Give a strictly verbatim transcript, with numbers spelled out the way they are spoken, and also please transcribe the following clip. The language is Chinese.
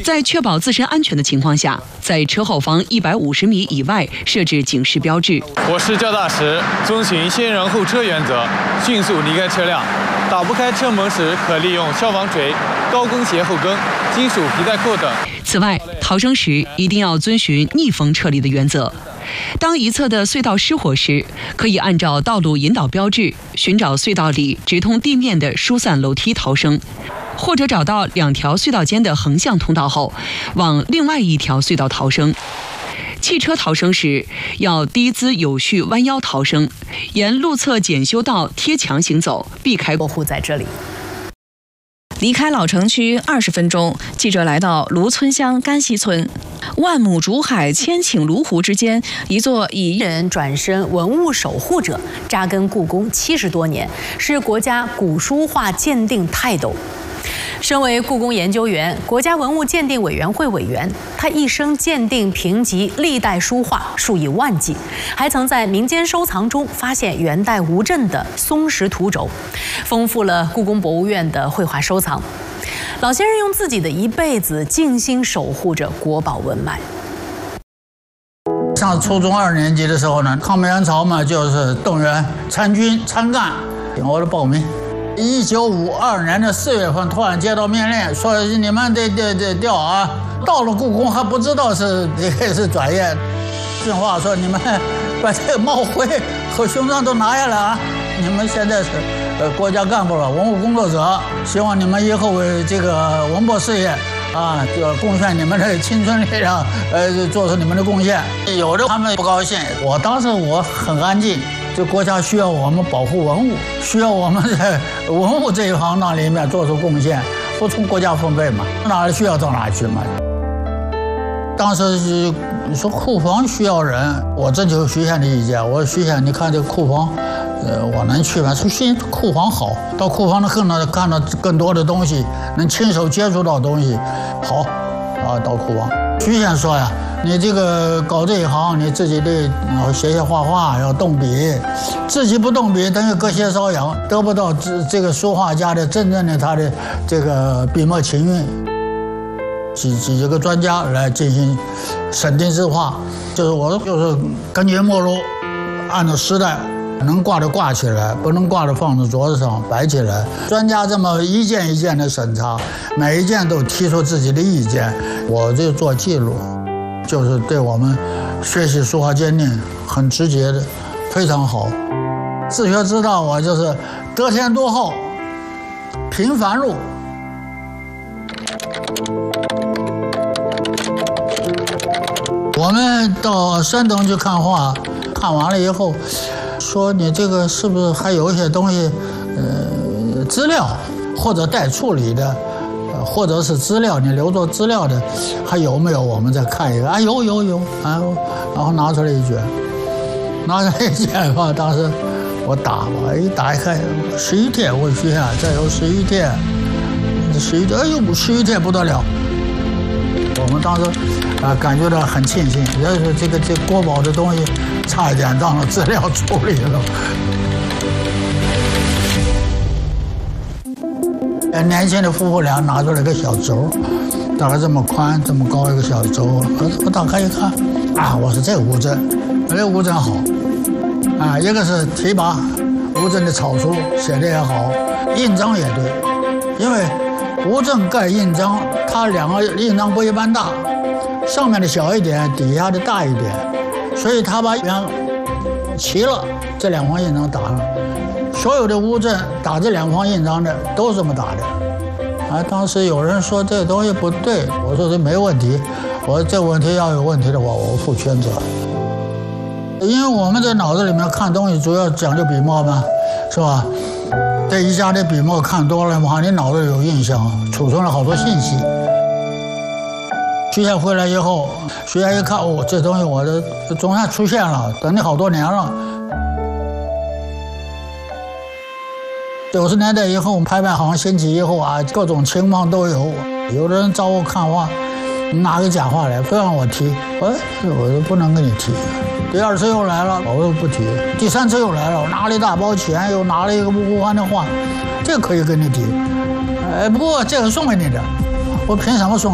在确保自身安全的情况下，在车后方一百五十米以外设置警示标志。 我是教大时，遵循先人后车原则，迅速离开车辆。打不开车门时，可利用消防锤、高跟鞋后跟、金属皮带扣等。 此外，逃生时一定要遵循逆风撤离的原则。当一侧的隧道失火时，可以按照道路引导标志寻找隧道里直通地面的疏散楼梯逃生，或者找到两条隧道间的横向通道后，往另外一条隧道逃生。汽车逃生时要低姿有序弯腰逃生，沿路侧检修道贴墙行走，避开过户在这里。离开老城区二十分钟，记者来到卢村乡甘溪村。万亩竹海、千顷芦湖之间，一座以人转身文物守护者，扎根故宫七十多年，是国家古书画鉴定泰斗。身为故宫研究员、国家文物鉴定委员会委员，他一生鉴定评级历代书画数以万计，还曾在民间收藏中发现元代吴镇的松石图轴，丰富了故宫博物院的绘画收藏。老先生用自己的一辈子静心守护着国宝文脉。 上初中二年级的时候呢，抗美援朝嘛，就是动员参军参干，我的报名。一九五二年的四月份，突然接到命令，说你们得得得调啊！到了故宫还不知道是这个是转业。训话说你们把这个帽徽和胸章都拿下来啊！你们现在是呃国家干部了，文物工作者，希望你们以后为这个文博事业啊，就要贡献你们的青春力量，呃，做出你们的贡献。有的他们不高兴，我当时我很安静。这国家需要我们保护文物，需要我们在文物这一行当里面做出贡献，服从国家分配嘛，哪里需要到哪里去嘛。当时是说库房需要人，我征求徐县的意见，我说徐县，你看这个库房，呃，我能去吗？说徐库房好，到库房能看到看到更多的东西，能亲手接触到东西，好，啊，到库房。徐县说呀。你这个搞这一行，你自己得要写写画画，要动笔，自己不动笔等于隔靴搔痒，得不到这这个书画家的真正的他的这个笔墨情韵。几几个专家来进行审定字画，就是我就是根据目录，按照时代能挂的挂起来，不能挂的放在桌子上摆起来。专家这么一件一件的审查，每一件都提出自己的意见，我就做记录。就是对我们学习书画鉴定很直接的，非常好。自学之道，我就是得天独厚，平凡路。我们到山东去看画，看完了以后，说你这个是不是还有一些东西，呃，资料或者待处理的。或者是资料，你留作资料的还有没有？我们再看一个啊，有有有啊，然后拿出来一卷，拿出来一卷吧。当时我打吧，一打一看，十一天，我去啊，再有十一天，十一天，哎呦，十一天不得了。我们当时啊，感觉到很庆幸，也就是这个这国宝的东西，差一点当了资料处理了。年轻的夫妇俩拿出来个小轴，大概这么宽这么高一个小轴，我我打开一看，啊，我说这吴镇，这吴镇好，啊，一个是提拔吴镇的草书写的也好，印章也对，因为吴镇盖印章，它两个印章不一般大，上面的小一点，底下的大一点，所以他把两齐了，这两方印章打了。所有的乌镇打这两方印章的都是这么打的，啊，当时有人说这东西不对，我说这没问题，我说这问题要有问题的话，我负全责。因为我们在脑子里面看东西主要讲究笔墨嘛，是吧？这一家的笔墨看多了嘛，你脑子里有印象，储存了好多信息。徐县回来以后，徐县一看，哦，这东西我的总算出现了，等你好多年了。九十年代以后，拍卖行兴起以后啊，各种情况都有。有的人找我看画，拿个假画来，非让我提，哎，我就不能跟你提。第二次又来了，我又不提。第三次又来了，我拿了一大包钱，又拿了一个吴欢的画，这个可以跟你提。哎，不过这个送给你的，我凭什么送？